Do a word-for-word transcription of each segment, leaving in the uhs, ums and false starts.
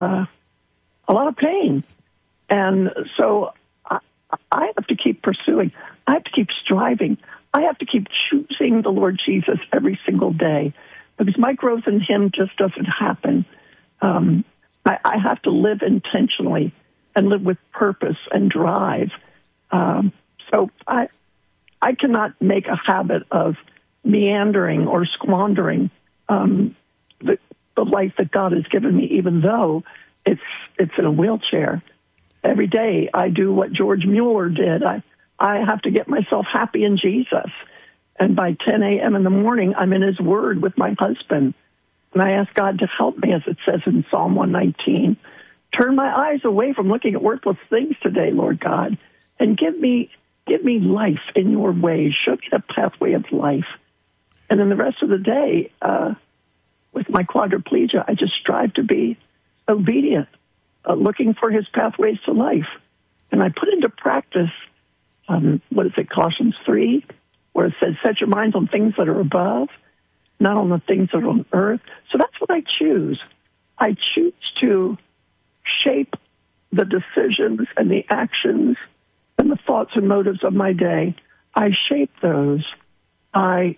uh, a lot of pain. And so I, I have to keep pursuing. I have to keep striving. I have to keep choosing the Lord Jesus every single day, because my growth in him just doesn't happen. Um, I, I have to live intentionally and live with purpose and drive. Um, so I, I cannot make a habit of meandering or squandering um, the, the life that God has given me, even though it's it's in a wheelchair. Every day I do what George Mueller did. I, I have to get myself happy in Jesus. And by ten a.m. in the morning, I'm in his word with my husband. And I ask God to help me, as it says in Psalm one nineteen. Turn my eyes away from looking at worthless things today, Lord God, and give me give me life in your ways. Show me the pathway of life. And then the rest of the day, uh, with my quadriplegia, I just strive to be obedient, uh, looking for his pathways to life. And I put into practice, um, what is it, Colossians three, where it says, set your minds on things that are above, not on the things that are on earth. So that's what I choose. I choose to shape the decisions and the actions and the thoughts and motives of my day. I shape those by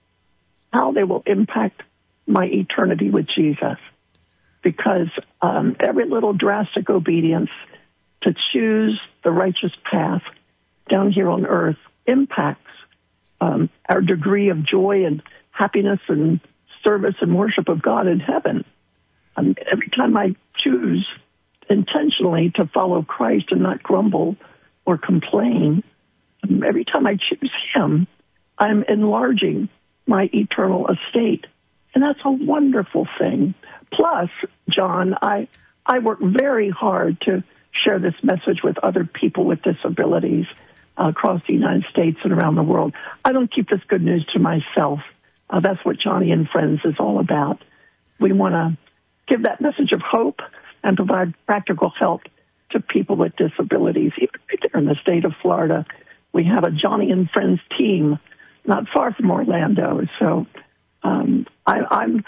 how they will impact my eternity with Jesus. Because um, every little drastic obedience to choose the righteous path down here on earth impacts um, our degree of joy and happiness and service and worship of God in heaven. Um, every time I choose intentionally to follow Christ and not grumble or complain, um, every time I choose him, I'm enlarging my eternal estate. And that's a wonderful thing. Plus, John, I, I work very hard to share this message with other people with disabilities uh, across the United States and around the world. I don't keep this good news to myself. Uh, that's what Johnny and Friends is all about. We want to give that message of hope and provide practical help to people with disabilities. Even right there in the state of Florida, we have a Johnny and Friends team not far from Orlando. So um, I, I'm,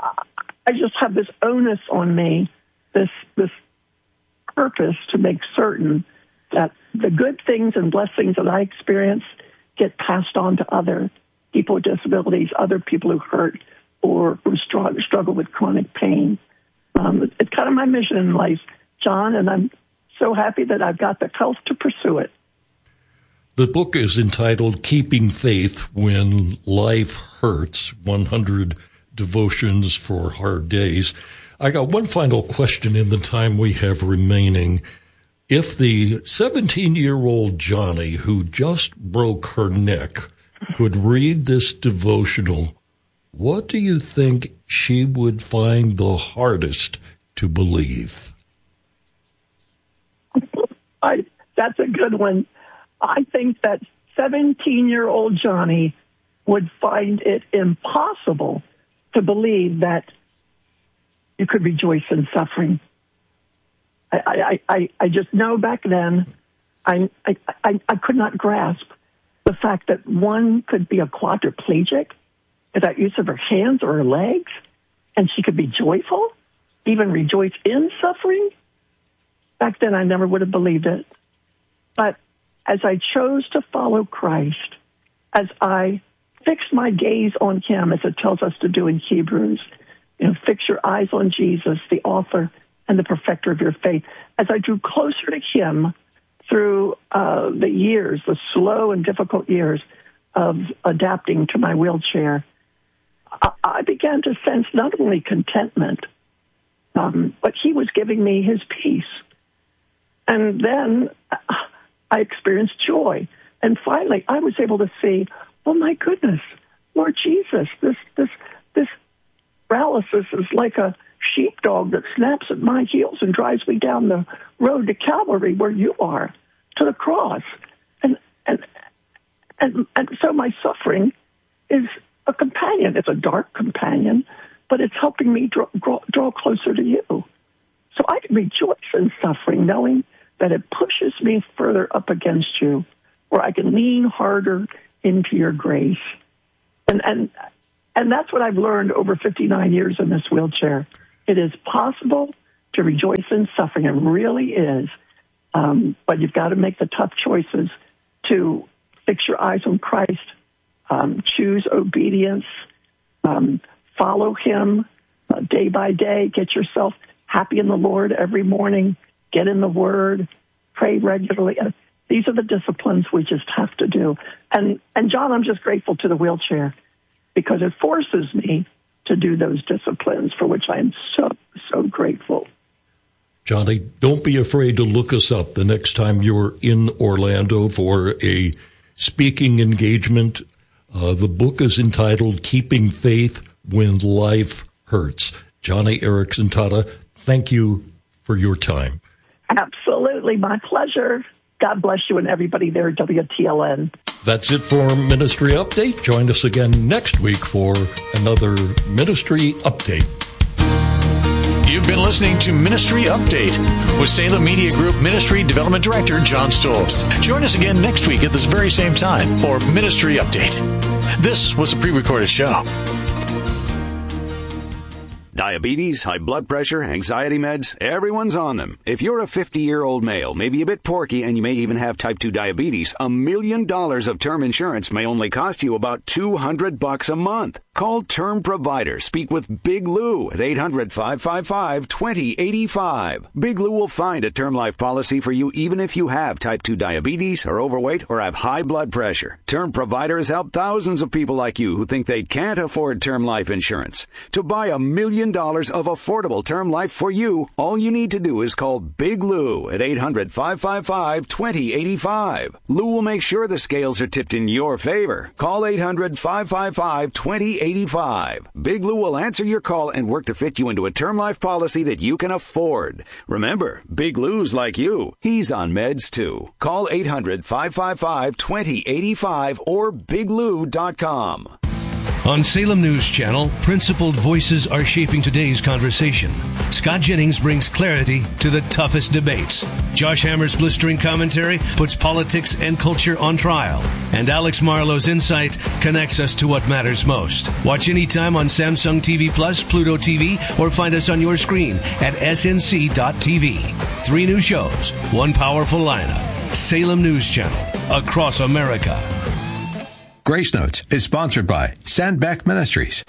I just have this onus on me, this this purpose to make certain that the good things and blessings that I experience get passed on to other people with disabilities, other people who hurt or who struggle with chronic pain. Um, it's kind of my mission in life, John, and I'm so happy that I've got the health to pursue it. The book is entitled Keeping Faith When Life Hurts, one hundred Devotions for Hard Days. I got one final question in the time we have remaining. If the seventeen-year-old Johnny who just broke her neck could read this devotional, what do you think she would find the hardest to believe? I, that's a good one. I think that seventeen-year-old Johnny would find it impossible to believe that you could rejoice in suffering. I, I, I, I just know back then I, I, I, I could not grasp the fact that one could be a quadriplegic without use of her hands or her legs, and she could be joyful, even rejoice in suffering. Back then I never would have believed it. But as I chose to follow Christ, as I fixed my gaze on him, as it tells us to do in Hebrews, you know, fix your eyes on Jesus, the author and the perfecter of your faith. As I drew closer to him through uh, the years, the slow and difficult years of adapting to my wheelchair, I, I began to sense not only contentment, um, but he was giving me his peace. And then I experienced joy. And finally, I was able to see, oh, my goodness, Lord Jesus, this this this paralysis is like a sheepdog that snaps at my heels and drives me down the road to Calvary, where you are, to the cross. And and and, and so my suffering is a companion. It's a dark companion, but it's helping me draw, draw, draw closer to you. So I can rejoice in suffering, knowing that it pushes me further up against you, where I can lean harder into your grace. And and and that's what I've learned over fifty-nine years in this wheelchair. It is possible to rejoice in suffering. It really is. Um, but you've got to make the tough choices to fix your eyes on Christ, um, choose obedience, um, follow him uh, day by day, get yourself happy in the Lord every morning, get in the Word, pray regularly. Uh, these are the disciplines we just have to do. And, and John, I'm just grateful to the wheelchair because it forces me to do those disciplines for which I am so, so grateful. Johnny, don't be afraid to look us up the next time you're in Orlando for a speaking engagement. Uh, the book is entitled Keeping Faith When Life Hurts. Joni Eareckson Tada, thank you for your time. Absolutely, my pleasure. God bless you and everybody there at W T L N. That's it for Ministry Update. Join us again next week for another Ministry Update. You've been listening to Ministry Update with Salem Media Group Ministry Development Director John Stolz. Join us again next week at this very same time for Ministry Update. This was a pre-recorded show. Diabetes, high blood pressure, anxiety meds, everyone's on them. If you're a fifty-year-old male, maybe a bit porky, and you may even have type two diabetes, a million dollars of term insurance may only cost you about two hundred bucks a month. Call Term Provider. Speak with Big Lou at eight hundred, five five five, two zero eight five. Big Lou will find a term life policy for you even if you have type two diabetes, are overweight, or have high blood pressure. Term Provider has helped thousands of people like you who think they can't afford term life insurance. To buy a million dollars of affordable term life for you, all you need to do is call Big Lou at eight hundred, five five five, two zero eight five. Lou will make sure the scales are tipped in your favor. Call eight hundred, five five five, two zero eight five. Big Lou will answer your call and work to fit you into a term life policy that you can afford. Remember, Big Lou's like you. He's on meds too. Call eight hundred, five five five, two zero eight five or big lou dot com. On Salem News Channel, principled voices are shaping today's conversation. Scott Jennings brings clarity to the toughest debates. Josh Hammer's blistering commentary puts politics and culture on trial. And Alex Marlowe's insight connects us to what matters most. Watch anytime on Samsung T V Plus, Pluto T V, or find us on your screen at S N C dot T V. Three new shows, one powerful lineup. Salem News Channel, across America. Grace Notes is sponsored by Sandbeck Ministries.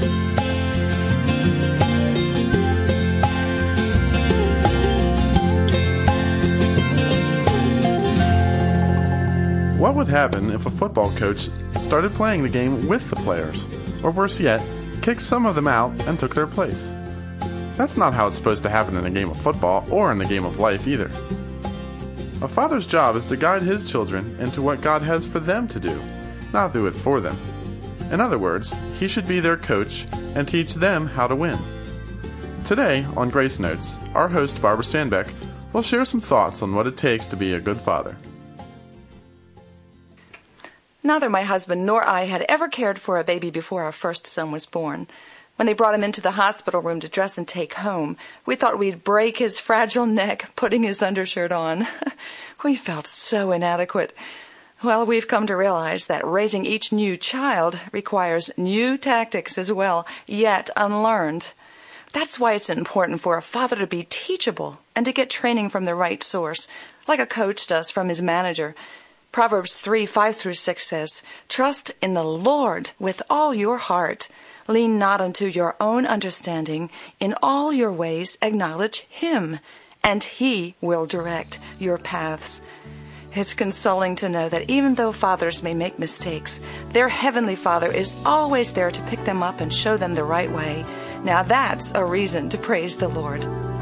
What would happen if a football coach started playing the game with the players? Or worse yet, kicked some of them out and took their place? That's not how it's supposed to happen in a game of football or in the game of life either. A father's job is to guide his children into what God has for them to do, not do it for them. In other words, he should be their coach and teach them how to win. Today, on Grace Notes, our host Barbara Sandbeck will share some thoughts on what it takes to be a good father. Neither my husband nor I had ever cared for a baby before our first son was born. When they brought him into the hospital room to dress and take home, we thought we'd break his fragile neck putting his undershirt on. We felt so inadequate. Well, we've come to realize that raising each new child requires new tactics as well, yet unlearned. That's why it's important for a father to be teachable and to get training from the right source, like a coach does from his manager. Proverbs three, five through six says, "Trust in the Lord with all your heart. Lean not unto your own understanding. In all your ways acknowledge Him, and He will direct your paths." It's consoling to know that even though fathers may make mistakes, their Heavenly Father is always there to pick them up and show them the right way. Now that's a reason to praise the Lord.